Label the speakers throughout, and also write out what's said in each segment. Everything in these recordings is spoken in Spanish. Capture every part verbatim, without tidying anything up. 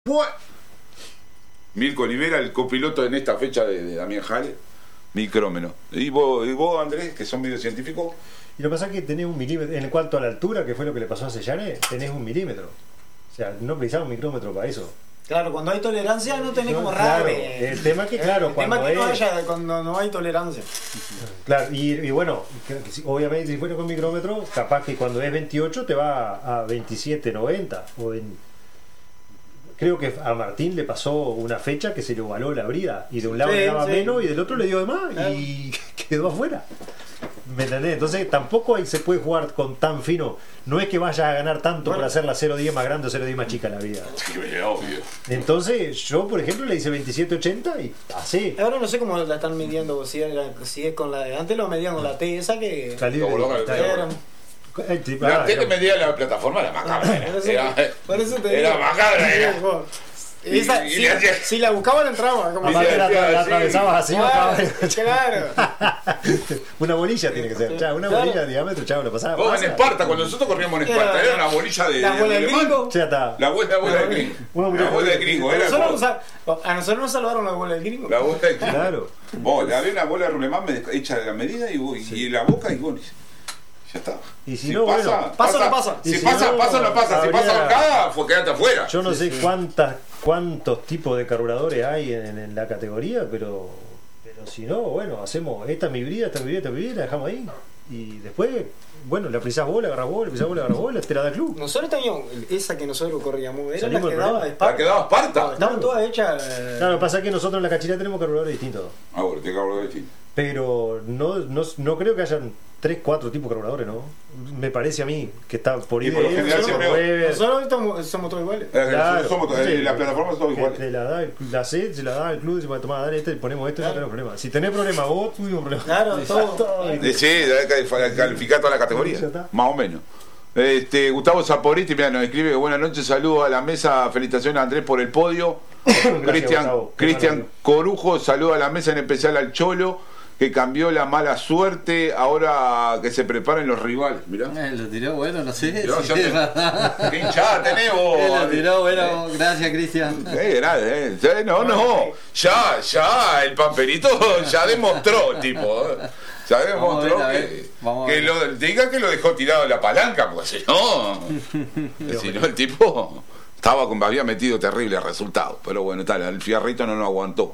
Speaker 1: Bueno. Mirko Olivera, el copiloto en esta fecha de, de Damián Jale, micrómeno. ¿Y vos, y vos, Andrés, que son medio científicos?
Speaker 2: Y lo que pasa es que tenés un milímetro, en cuanto a la altura, que fue lo que le pasó a Sellane, tenés un milímetro. O sea, no precisás un micrómetro para eso.
Speaker 3: Claro, cuando hay tolerancia no tenés
Speaker 2: No,
Speaker 3: como
Speaker 2: claro,
Speaker 3: raro.
Speaker 2: el tema que, claro,
Speaker 3: el
Speaker 2: cuando
Speaker 3: tema que no
Speaker 2: es-
Speaker 3: haya, cuando no hay tolerancia.
Speaker 2: Claro, y, y bueno, que- que si- obviamente si fuera con micrómetro, capaz que cuando es veintiocho te va a, a veintisiete noventa. O en, creo que a Martín le pasó una fecha que se le ovaló la brida. Y de un lado
Speaker 3: Sí,
Speaker 2: le daba
Speaker 3: sí.
Speaker 2: menos y del otro le dio de más.
Speaker 3: Claro.
Speaker 2: Y quedó afuera. ¿Me entendés? Entonces tampoco ahí se puede jugar con tan fino. No es que vayas a ganar tanto
Speaker 3: Bueno.
Speaker 2: por hacer la cero diez más grande o cero diez más chica en la vida.
Speaker 1: Sí, obvio.
Speaker 2: Entonces yo, por ejemplo, le hice veintisiete ochenta y así.
Speaker 3: Ahora no sé cómo la están midiendo, si, era- si es con la de antes lo medían con la T esa que
Speaker 2: Salí de-
Speaker 1: Como loca,
Speaker 2: está-
Speaker 3: era-
Speaker 2: Eh, tipo,
Speaker 1: La
Speaker 2: ah,
Speaker 1: tele
Speaker 2: digamos,
Speaker 1: medía la plataforma, la macabra.
Speaker 3: Por eso,
Speaker 1: Era,
Speaker 3: por eso te
Speaker 1: era
Speaker 3: digo.
Speaker 1: macabra, era.
Speaker 3: Sí, vos. Esa,
Speaker 1: Y- y
Speaker 3: si,
Speaker 1: le hacía-
Speaker 3: si la buscaban entraba. Como
Speaker 2: aparte
Speaker 1: Sí,
Speaker 2: la,
Speaker 1: sí,
Speaker 2: la
Speaker 1: sí.
Speaker 2: atravesabas así,
Speaker 3: Claro,
Speaker 2: bajaba.
Speaker 3: claro.
Speaker 2: Una bolilla tiene que ser, chao, una
Speaker 3: Claro.
Speaker 2: bolilla de diámetro, chao, lo pasaba.
Speaker 1: Vos en
Speaker 2: pasa.
Speaker 1: Esparta, cuando nosotros corríamos en Esparta,
Speaker 3: Era-
Speaker 1: era una bolilla de.
Speaker 3: La
Speaker 1: de
Speaker 3: bola del
Speaker 1: alemán.
Speaker 3: gringo.
Speaker 2: Ya está.
Speaker 1: La bola, la bola de gringo.
Speaker 2: Bueno,
Speaker 1: La bola de gringo,
Speaker 3: A
Speaker 1: era.
Speaker 3: nosotros,
Speaker 1: vos.
Speaker 3: nos, sal- a nosotros nos salvaron la bola del gringo.
Speaker 1: La bola de gringo.
Speaker 2: Claro.
Speaker 1: Vos, le había una bola de rulemán hecha de la medida y, vos- y la boca y vos. Ya está.
Speaker 2: Y si no,
Speaker 1: pasa,
Speaker 2: bueno,
Speaker 3: pasa o no pasa.
Speaker 1: Si,
Speaker 2: Y si
Speaker 1: pasa,
Speaker 2: no,
Speaker 1: pasa o no pasa. Si
Speaker 2: habría-
Speaker 1: pasa bancada, fue quedarte afuera.
Speaker 2: Yo no sé cuántas cuántos tipos de carburadores hay en, en la categoría, pero pero si no, bueno, hacemos esta es mi brida, esta es mi brida, esta es mi brida, la dejamos ahí. Y después, bueno, le precisás vos, le agarrás vos, le precisás vos, le agarrás vos, te la da el club.
Speaker 3: Nosotros teníamos esa que nosotros corríamos, era la
Speaker 2: Salimos
Speaker 3: que
Speaker 2: del
Speaker 3: daba
Speaker 2: problema.
Speaker 3: de Esparta.
Speaker 1: La que daba Esparta.
Speaker 3: Estaban todas hechas. eh,
Speaker 2: Claro, lo que pasa es que nosotros en la cachira tenemos carburadores distintos.
Speaker 1: Ah, bueno, te cago de decir.
Speaker 2: Pero no, no, no creo que hayan tres, cuatro tipos de carburadores, ¿no? Me parece a mí que está por
Speaker 1: Y
Speaker 2: ahí.
Speaker 1: por lo general siempre-
Speaker 3: Nosotros estamos, somos todos iguales.
Speaker 1: Eh,
Speaker 2: Claro.
Speaker 1: somos todos-
Speaker 2: Sí.
Speaker 1: eh, las plataformas son todas
Speaker 2: Que
Speaker 1: iguales.
Speaker 2: te la da el, la C, se la da el club, dice, bueno, toma, dale este, ponemos esto y no
Speaker 3: Claro.
Speaker 2: tenemos problema. Si tenés problema vos, tuvimos problema.
Speaker 3: Claro, todo.
Speaker 1: Eh, Sí, hay que calificar toda la categoría.
Speaker 2: Ya está.
Speaker 1: Más o menos. Este, Gustavo Zaporiti, mira, nos escribe que buenas noches, saludos a la mesa, felicitaciones a Andrés por el podio. Cristian
Speaker 2: Gustavo. Qué
Speaker 1: Cristian
Speaker 2: maravilla.
Speaker 1: Corujo, saludos a la mesa, en especial al Cholo, que cambió la mala suerte, ahora que se preparen los rivales. Mirá.
Speaker 4: Eh, lo tiró bueno, no sé.
Speaker 1: Mirá,
Speaker 4: si
Speaker 1: ya
Speaker 4: es
Speaker 1: te-
Speaker 4: verdad.
Speaker 1: ¿Qué hinchada tenés vos?
Speaker 4: Eh, lo tiró bueno, gracias Cristian.
Speaker 1: Eh, grande, eh. Ya, No, no, ya, ya, el pamperito ya demostró, tipo, eh. ya
Speaker 4: Vamos a
Speaker 1: demostró
Speaker 4: ver, a
Speaker 1: que,
Speaker 4: ver, vamos a
Speaker 1: que
Speaker 4: ver.
Speaker 1: lo, diga que lo dejó tirado en la palanca, porque si no, si no el tipo estaba con, había metido terribles resultados, pero bueno, tal, el fierrito no lo aguantó.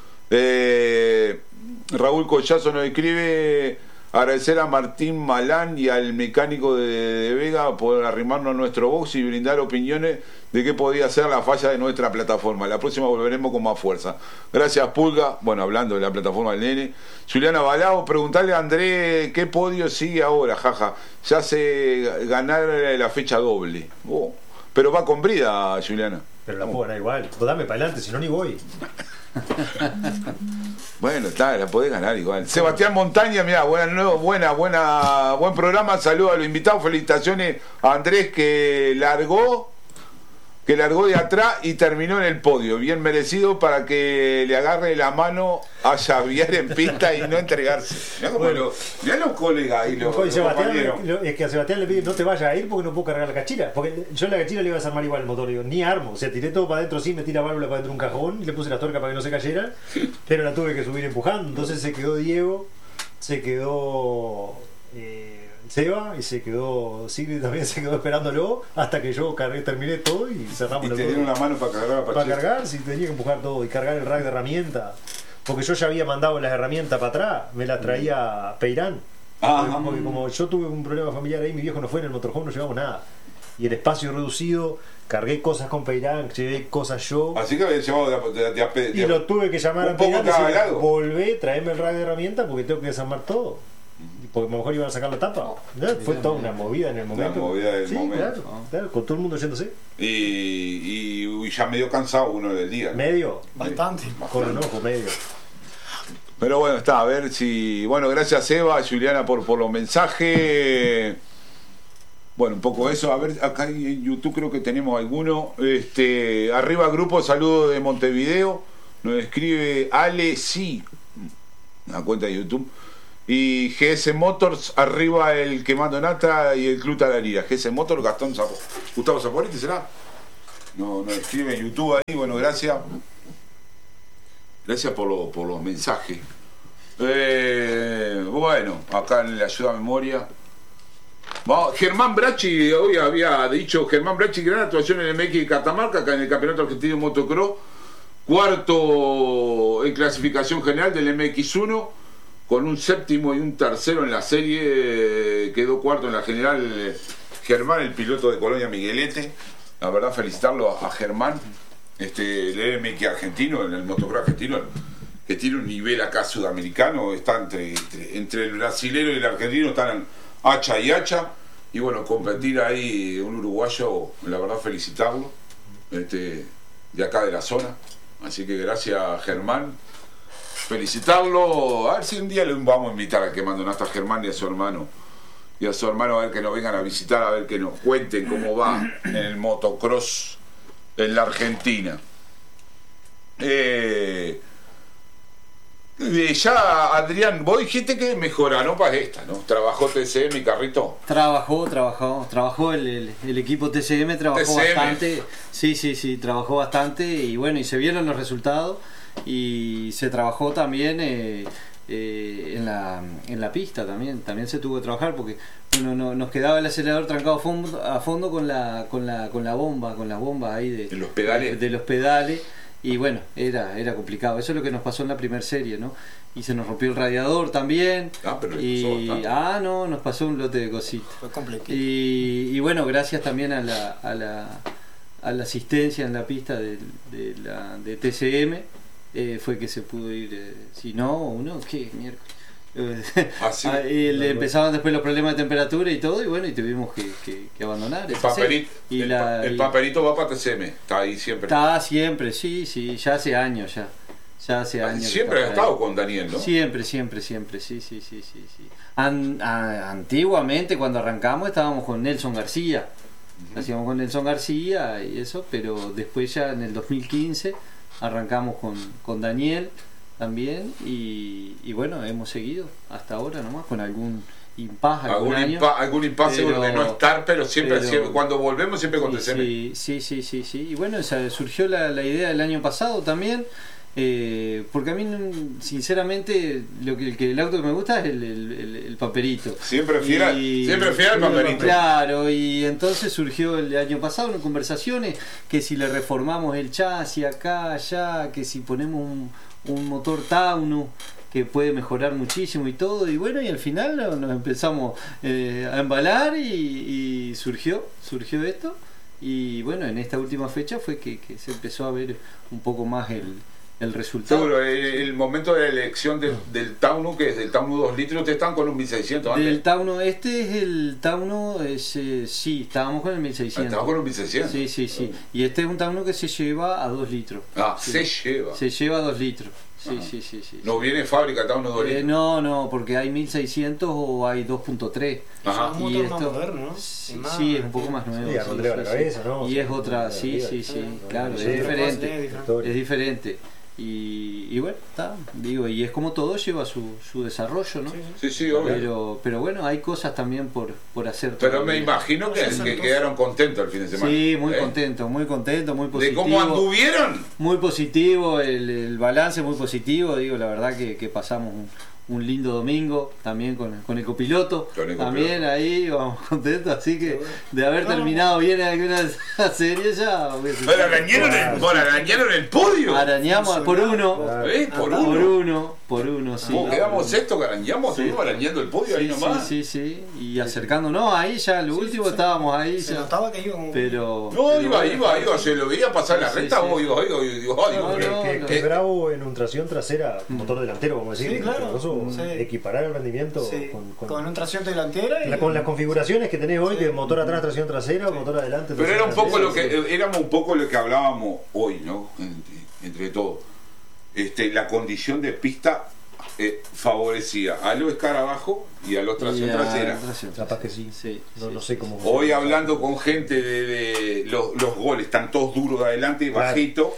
Speaker 1: Eh, Raúl Collazo nos escribe: agradecer a Martín Malán y al mecánico de, de Vega por arrimarnos a nuestro box y brindar opiniones de qué podía ser la falla de nuestra plataforma. La próxima volveremos con más fuerza. Gracias, Pulga. Bueno, hablando de la plataforma del nene. Juliana Balao, preguntarle a Andrés qué podio sigue ahora, jaja. Ya se ganar la fecha doble. Oh, pero va con brida, Juliana.
Speaker 2: Pero la puedo ganar igual. Vos dame para adelante, si no ni voy.
Speaker 1: Bueno, está, la podés ganar igual. Sebastián Montaña, mira, buena, nuevo, buena, buena, buen programa. Saludos a los invitados, felicitaciones a Andrés que largó, que largó de atrás y terminó en el podio. Bien merecido para que le agarre la mano a Xavier en pista y no entregarse. Mirá cómo
Speaker 2: Bueno.
Speaker 1: lo- mirá los colegas y los,
Speaker 2: Oye,
Speaker 1: los
Speaker 2: Sebastián,
Speaker 1: compañeros.
Speaker 2: lo- es que a Sebastián le pide no te vayas a ir porque no puedo cargar la cachira. Porque yo en la cachira le iba a desarmar igual el motor. Digo, ni armo. O sea, tiré todo para adentro, sí, metí la válvula para dentro de un cajón y le puse la tuerca para que no se cayera. Pero la tuve que subir empujando. Entonces se quedó Diego, se quedó eh, Seba y se quedó Sigrid también, se quedó esperándolo hasta que yo cargué, terminé todo y cerramos
Speaker 1: Y
Speaker 2: los
Speaker 1: te
Speaker 2: dos.
Speaker 1: dieron la mano para cargar la
Speaker 2: Para
Speaker 1: pachita.
Speaker 2: cargar, si tenía que empujar todo y cargar el rack de herramientas. Porque yo ya había mandado las herramientas para atrás, me las traía Peirán.
Speaker 1: Ajá.
Speaker 2: Porque, porque como yo tuve un problema familiar ahí, mi viejo no fue en el motorhome, no llevamos nada. Y el espacio reducido, cargué cosas con Peirán, llevé cosas yo.
Speaker 1: Así que había llevado de, a- de, a- de, a- de
Speaker 2: Y
Speaker 1: a-
Speaker 2: lo tuve que llamar
Speaker 1: un
Speaker 2: a
Speaker 1: poco
Speaker 2: Peirán y
Speaker 1: cada
Speaker 2: decirle,
Speaker 1: lado.
Speaker 2: volvé, traeme el rack de herramientas porque tengo que desarmar todo. Porque a lo mejor iban a sacar la tapa. ¿No? Fue toda una movida en el momento.
Speaker 1: movida del
Speaker 2: sí,
Speaker 1: momento.
Speaker 2: Claro, claro, con todo el mundo yéndose.
Speaker 1: y, y, y ya medio cansado uno del día. ¿no?
Speaker 2: Medio,
Speaker 3: Bastante.
Speaker 2: con un ojo, medio.
Speaker 1: Pero bueno, está, a ver si. Bueno, gracias Eva, Juliana por, por los mensajes. Bueno, un poco eso. A ver, acá en YouTube creo que tenemos alguno. Este, arriba grupo, saludo de Montevideo. Nos escribe Ale sí. Una cuenta de YouTube. Y G S Motors, arriba el Quemando Nata y el Club Talarira. G S Motors, Gastón Zapo. Gustavo Zaporiti, ¿será? nos no escribe en YouTube ahí, bueno, gracias. Gracias por, lo, por los mensajes. Eh, bueno, acá en la ayuda a memoria. Vamos, Germán Bracci, hoy había dicho Germán Bracci, gran actuación en el M X de Catamarca, acá en el Campeonato Argentino de Motocross, cuarto en clasificación general del M X uno, con un séptimo y un tercero en la serie, quedó cuarto en la general Germán, el piloto de Colonia Miguelete. La verdad, felicitarlo a Germán, este, el M X argentino, en el motocross argentino, que tiene un nivel acá sudamericano, está entre, entre, entre el brasilero y el argentino, están hacha y hacha, y bueno, competir ahí un uruguayo, la verdad felicitarlo, este, de acá de la zona, así que gracias Germán, felicitarlo, a ver si un día le vamos a invitar a que manden hasta a Germán y a su hermano, y a su hermano a ver que nos vengan a visitar, a ver que nos cuenten cómo va en el motocross en la Argentina. Eh... Ya, Adrián, vos dijiste que mejora, ¿no? Para esta, ¿no? Trabajó T C M y Carrito.
Speaker 4: Trabajó, trabajó, trabajó el, el, el equipo T C M, trabajó
Speaker 1: T C M.
Speaker 4: bastante. Sí, sí, sí, trabajó bastante y bueno, y se vieron los resultados y se trabajó también eh, eh, en, la, en la pista también, también se tuvo que trabajar porque bueno, no, nos quedaba el acelerador trancado a fondo, a fondo con la, con la, con la bomba, con las bombas ahí de,
Speaker 1: ¿En los pedales?
Speaker 4: de, de los pedales. Y bueno, era, era complicado. Eso es lo que nos pasó en la primera serie, ¿no? Y se nos rompió el radiador también.
Speaker 1: Ah, pero
Speaker 4: y
Speaker 1: pasó,
Speaker 4: ah, no, nos pasó un lote de cositas.
Speaker 3: Fue complicado.
Speaker 4: Y, y bueno, gracias también a la, a la, a la asistencia en la pista de, de, la, de T C M, eh, fue que se pudo ir. Eh, si no, uno, ¿qué miércoles?
Speaker 1: Ah, sí.
Speaker 4: Ah, y le empezaban después los problemas de temperatura y todo, y bueno, y tuvimos que, que, que abandonar.
Speaker 1: El
Speaker 4: esa serie.
Speaker 1: papelito,
Speaker 4: Y
Speaker 1: el,
Speaker 4: la-
Speaker 1: pa- el
Speaker 4: y-
Speaker 1: papelito va para T C M, está ahí siempre.
Speaker 4: Está siempre, sí, sí, ya hace años ya. Ya hace años. que
Speaker 1: Siempre
Speaker 4: está
Speaker 1: ha
Speaker 4: por
Speaker 1: estado
Speaker 4: ahí.
Speaker 1: con Daniel, ¿no?
Speaker 4: Siempre, siempre, siempre, sí, sí, sí, sí, sí. An- a- antiguamente cuando arrancamos estábamos con Nelson García, hacíamos con Nelson García y eso, pero después ya en el dos mil quince arrancamos con, con Daniel también y, y bueno, hemos seguido hasta ahora nomás con algún impas, algún,
Speaker 1: Algún,
Speaker 4: año.
Speaker 1: impa, algún impasse
Speaker 4: pero-
Speaker 1: de no estar, pero siempre,
Speaker 4: pero-
Speaker 1: siempre cuando volvemos siempre con T C M.
Speaker 4: Sí, sí, sí, sí, sí. Y bueno, esa, surgió la, la idea el año pasado también, eh, porque a mí, no- sinceramente, lo que, el, que el auto que me gusta es el, el, el, el paperito.
Speaker 1: Siempre fiel, al-
Speaker 4: Y-
Speaker 1: siempre fiel al papelito.
Speaker 4: Claro, y entonces surgió el año pasado en conversaciones que si le reformamos el chasis acá, allá, que si ponemos un, un motor Taunus que puede mejorar muchísimo y todo, y bueno, y al final no- nos empezamos eh, a embalar y, y surgió, surgió esto, y bueno, en esta última fecha fue que, que se empezó a ver un poco más el, el resultado.
Speaker 1: Seguro, el, el momento de la elección del, del Taunus, que es del Taunus dos litros, ustedes están con un mil seiscientos antes.
Speaker 4: Del Taunus, este es el Taunus, es, eh, sí, estábamos con el mil
Speaker 1: Ah,
Speaker 4: seiscientos.
Speaker 1: Estamos con un mil seiscientos.
Speaker 4: Sí, sí, sí. Y este es un Taunus que se lleva a dos litros.
Speaker 1: Ah,
Speaker 4: Sí.
Speaker 1: se lleva.
Speaker 4: Se lleva a dos litros. Sí,
Speaker 1: Ajá.
Speaker 4: sí, sí, sí.
Speaker 1: No viene de fábrica Taunus dos
Speaker 4: Eh,
Speaker 1: litros.
Speaker 4: no, no, porque hay mil seiscientos o hay dos punto tres.
Speaker 1: Ajá.
Speaker 3: Un motor más moderno, ¿no?
Speaker 4: Sí,
Speaker 3: Y más-
Speaker 4: sí, es un poco más nuevo.
Speaker 2: Sí,
Speaker 4: sí,
Speaker 2: arrondrea
Speaker 4: sí,
Speaker 2: la
Speaker 4: sí.
Speaker 2: cabeza, ¿no?
Speaker 4: Y es
Speaker 2: Sí,
Speaker 4: otra,
Speaker 2: la
Speaker 4: sí,
Speaker 2: vida,
Speaker 4: sí, sí,
Speaker 3: sí,
Speaker 4: claro, es
Speaker 2: sí,
Speaker 4: diferente.
Speaker 3: diferente.
Speaker 4: Es diferente. Y, y bueno, está, digo, y es como todo lleva su, su desarrollo, ¿no?
Speaker 3: Sí, sí.
Speaker 1: Sí, sí, obvio.
Speaker 4: Pero, pero bueno, hay cosas también por, por hacer.
Speaker 1: Pero
Speaker 4: todavía.
Speaker 1: me imagino que,
Speaker 3: Sí,
Speaker 1: que
Speaker 3: sí.
Speaker 1: quedaron contentos el fin de semana.
Speaker 4: Sí, muy
Speaker 1: ¿Eh?
Speaker 4: contento, muy contento, muy
Speaker 1: ¿De
Speaker 4: positivo.
Speaker 1: cómo anduvieron?
Speaker 4: Muy positivo, el, el balance muy positivo, digo, la verdad que, que pasamos un, un lindo domingo también con, con el copiloto,
Speaker 1: Con el
Speaker 4: también
Speaker 1: copiloto.
Speaker 4: ahí vamos contentos, así que de haber
Speaker 3: No,
Speaker 4: terminado bien en alguna serie ya hubiese-
Speaker 1: Pero arañaron el, por arañaron el podio.
Speaker 4: arañamos por uno,
Speaker 2: Claro.
Speaker 1: ¿Eh? Por
Speaker 3: Ah,
Speaker 4: por
Speaker 1: uno.
Speaker 4: uno, por uno, sí.
Speaker 1: ¿Cómo quedamos sexto que arañamos?
Speaker 4: Sí.
Speaker 1: Estuvimos arañando el podio ahí
Speaker 4: Sí,
Speaker 1: nomás.
Speaker 4: sí, sí, sí, y acercándonos ahí ya, lo
Speaker 3: Sí,
Speaker 4: último
Speaker 3: sí.
Speaker 4: estábamos ahí
Speaker 3: Se
Speaker 4: ya,
Speaker 3: notaba que iba como...
Speaker 4: pero...
Speaker 1: No,
Speaker 4: pero
Speaker 1: iba,
Speaker 4: bueno,
Speaker 1: iba, iba, se lo veía pasar la
Speaker 4: Sí,
Speaker 1: recta,
Speaker 4: sí.
Speaker 1: vos, digo, digo, digo, digo, ay,
Speaker 4: No,
Speaker 1: digo,
Speaker 4: no,
Speaker 2: Que,
Speaker 4: no.
Speaker 2: que Bravo en un tracción trasera, motor delantero, vamos a decir,
Speaker 3: Sí, claro.
Speaker 2: eso,
Speaker 3: Sí.
Speaker 2: equiparar el rendimiento
Speaker 3: Sí,
Speaker 2: con, con,
Speaker 3: con un tracción delantera y...
Speaker 2: la- con las configuraciones que tenés hoy,
Speaker 3: Sí.
Speaker 2: que motor atrás, tracción trasera, motor adelante.
Speaker 1: Pero
Speaker 2: tracción
Speaker 1: era un poco
Speaker 2: trasera,
Speaker 1: lo que,
Speaker 2: sí.
Speaker 1: éramos un poco lo que hablábamos hoy, ¿no? Entre, entre todos. Este, la condición de pista eh, favorecía a los escarabajos y a los tracción
Speaker 4: y a-
Speaker 1: trasera.
Speaker 4: tracción
Speaker 2: Capaz que sí.
Speaker 4: Sí,
Speaker 2: No,
Speaker 4: sí,
Speaker 2: no sé
Speaker 4: sí.
Speaker 2: cómo.
Speaker 1: Hoy hablando con gente de, de los, los goles, están todos duros de adelante,
Speaker 2: Claro.
Speaker 1: bajito,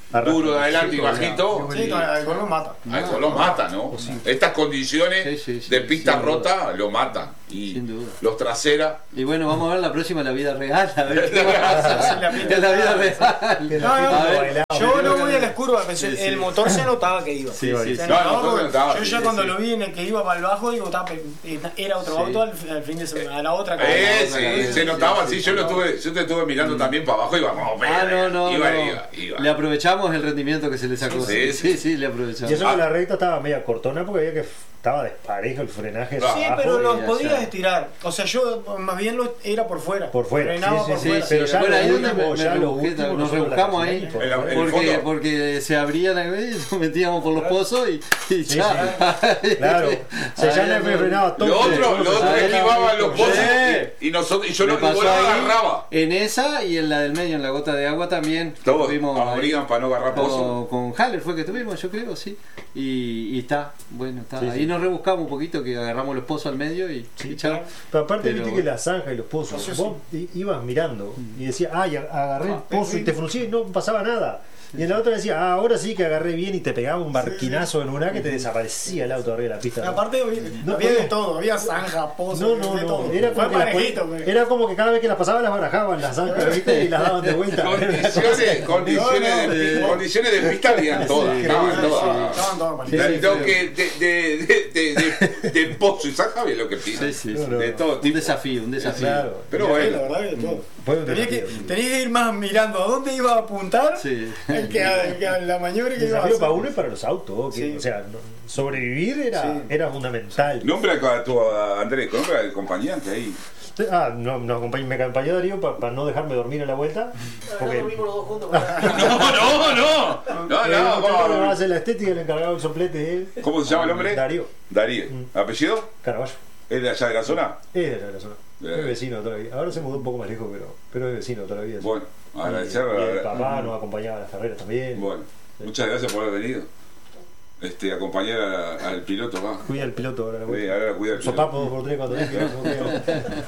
Speaker 2: Arrastra.
Speaker 1: duro de adelante y
Speaker 2: Sí,
Speaker 1: bajito.
Speaker 3: Sí, con el gol lo mata.
Speaker 1: Al Colón mata, ¿no? Estas condiciones
Speaker 4: Sí, sí, sí,
Speaker 1: de pista
Speaker 4: sin duda.
Speaker 1: rota lo matan. Y
Speaker 4: Sin duda.
Speaker 1: los traseras.
Speaker 4: Y bueno, vamos a ver la próxima, la vida real. A ver qué pasa.
Speaker 3: La
Speaker 4: En la vida real.
Speaker 2: Que la
Speaker 3: No,
Speaker 2: gente
Speaker 3: no,
Speaker 4: A ver,
Speaker 2: bailaba.
Speaker 3: Yo no voy a las curvas, pero
Speaker 4: Sí, sí.
Speaker 3: el motor se notaba que iba.
Speaker 4: Sí, sí,
Speaker 3: Se
Speaker 4: sí.
Speaker 1: No, el
Speaker 3: notaba
Speaker 1: motor se
Speaker 3: porque
Speaker 1: notaba,
Speaker 3: Yo
Speaker 1: sí,
Speaker 3: ya cuando
Speaker 4: sí.
Speaker 3: lo vi en el que iba para el bajo, digo, "Ta, pe- era otro
Speaker 4: Sí.
Speaker 3: auto al, al fin de semana, a la otra
Speaker 1: Eh,
Speaker 3: carrera".
Speaker 1: sí, se notaba,
Speaker 4: sí,
Speaker 1: sí,
Speaker 4: sí,
Speaker 1: yo lo
Speaker 3: no.
Speaker 1: tuve, yo te estuve mirando también para abajo y iba como
Speaker 4: Ah, no, no,
Speaker 1: iba,
Speaker 4: no.
Speaker 1: iba, iba.
Speaker 4: Le aprovechamos el rendimiento que se le sacó.
Speaker 1: Sí,
Speaker 4: Sí,
Speaker 1: sí.
Speaker 4: sí, sí, le
Speaker 2: Y
Speaker 4: aprovechamos.
Speaker 2: eso
Speaker 1: Ah.
Speaker 2: que la recta estaba media cortona porque había que estaba desparejo el frenaje.
Speaker 1: Ah.
Speaker 3: Sí,
Speaker 2: abajo.
Speaker 3: pero lo
Speaker 4: y allá.
Speaker 3: podías estirar. O sea, yo más bien lo era por fuera.
Speaker 2: Por fuera,
Speaker 3: Frenaba
Speaker 2: sí,
Speaker 3: por
Speaker 2: sí, sí,
Speaker 3: fuera.
Speaker 2: pero ya
Speaker 4: bueno,
Speaker 2: lo
Speaker 4: ahí donde
Speaker 2: último,
Speaker 4: me, me
Speaker 2: ya lo
Speaker 4: rebusqué,
Speaker 2: último,
Speaker 4: nos
Speaker 2: nosotros la
Speaker 4: rebuscamos ahí.
Speaker 2: final, por
Speaker 1: En la-
Speaker 2: favor.
Speaker 1: en el
Speaker 4: Porque,
Speaker 1: fondo.
Speaker 4: porque se abrían ahí, nos metíamos por los pozos y, y ya.
Speaker 2: Claro, se ya
Speaker 4: Ahí
Speaker 2: me
Speaker 4: no-
Speaker 2: frenaba todo.
Speaker 1: Lo otro, lo otro
Speaker 4: Ahí
Speaker 1: esquivaban los pozos
Speaker 4: Sí.
Speaker 1: y, y nosotros y yo
Speaker 4: Me
Speaker 1: lo, y
Speaker 4: pasó
Speaker 1: vos lo
Speaker 4: ahí,
Speaker 1: agarraba.
Speaker 4: en esa y en la del medio, en la gota de agua también. que
Speaker 1: Todos
Speaker 4: tuvimos ahí.
Speaker 1: abrigan para no agarrar pozos.
Speaker 4: Con, con Haller fue que tuvimos, yo creo, sí. Y, y está, bueno, está.
Speaker 2: Sí,
Speaker 4: ahí
Speaker 2: sí.
Speaker 4: nos rebuscamos un poquito, que agarramos los pozos al medio y, y chao.
Speaker 2: Pero aparte,
Speaker 4: Pero-
Speaker 2: viste que la zanja y los pozos,
Speaker 3: Sí, sí.
Speaker 2: vos i- ibas mirando y decías, ay, agarré el
Speaker 3: Ah,
Speaker 2: pozo
Speaker 3: sí.
Speaker 2: y te fruncía y no pasaba nada. Y en la otra decía, ah, ahora sí que agarré bien y te pegaba un barquinazo en una que te desaparecía el auto arriba de la pista.
Speaker 3: Aparte había,
Speaker 2: No
Speaker 3: había
Speaker 2: podía.
Speaker 3: de todo, había zanja, pozo,
Speaker 2: No, no,
Speaker 3: de
Speaker 2: no.
Speaker 3: todo.
Speaker 2: Era
Speaker 3: Fue
Speaker 2: como, que las
Speaker 3: parejito,
Speaker 2: podía-
Speaker 3: güey.
Speaker 2: era como que cada vez que las pasaban las barajaban las zanjas, ¿viste? Y las daban de vuelta.
Speaker 1: Condiciones, condiciones,
Speaker 3: No,
Speaker 1: de,
Speaker 3: no.
Speaker 1: pi- condiciones de pista habían todas.
Speaker 2: Sí,
Speaker 1: estaban
Speaker 2: sí,
Speaker 1: todas.
Speaker 3: Estaban todos
Speaker 4: Sí,
Speaker 1: De-
Speaker 4: sí,
Speaker 1: lo
Speaker 4: sí.
Speaker 1: que de, de, de, de, de, de pozo y zanja bien lo que piden.
Speaker 4: Sí, sí,
Speaker 2: No,
Speaker 4: sí.
Speaker 2: no.
Speaker 1: De todo
Speaker 4: Un
Speaker 1: tipo.
Speaker 4: desafío, un desafío.
Speaker 2: Claro.
Speaker 1: Pero
Speaker 3: Sí,
Speaker 1: bueno.
Speaker 3: la verdad que de todo.
Speaker 2: Fue un
Speaker 3: Tenías que,
Speaker 2: desafío.
Speaker 3: tenías que ir más mirando a dónde iba a apuntar
Speaker 4: Sí.
Speaker 3: el que a, el que a la maniobra que iba a
Speaker 2: Desafío
Speaker 3: hacer.
Speaker 2: para uno y para los autos. que,
Speaker 3: Sí.
Speaker 2: O sea, no- sobrevivir era,
Speaker 3: Sí.
Speaker 2: era fundamental.
Speaker 1: Nombre a tu a Andrés, nombre al acompañante ahí.
Speaker 2: Ah, no, no, acompañ- me acompañó Darío para no dejarme dormir en la vuelta. Porque
Speaker 3: los dos juntos.
Speaker 1: No, no, no. No,
Speaker 2: el
Speaker 1: no,
Speaker 2: muchacho que va a
Speaker 1: no.
Speaker 2: hacer la estética, el encargado del soplete es él.
Speaker 1: ¿Cómo se llama el hombre?
Speaker 2: Darío
Speaker 1: Darío. ¿Apellido?
Speaker 2: Caraballo.
Speaker 1: ¿Es de allá de la zona?
Speaker 2: Es de allá de la zona.
Speaker 1: Bien.
Speaker 2: Es vecino toda la vida. Ahora se mudó un poco más lejos, pero, pero es vecino toda la vida.
Speaker 1: Bueno,
Speaker 2: Y-
Speaker 1: agradecer.
Speaker 2: y el papá nos acompañaba a las carreras también.
Speaker 1: Bueno, muchas gracias por haber venido. Este, acompañar a- al piloto, va.
Speaker 2: Cuida el piloto ahora la
Speaker 1: Sí,
Speaker 2: vuelta.
Speaker 1: ahora cuida el piloto.
Speaker 2: Sopapo dos por tres cuando ves que no se queda.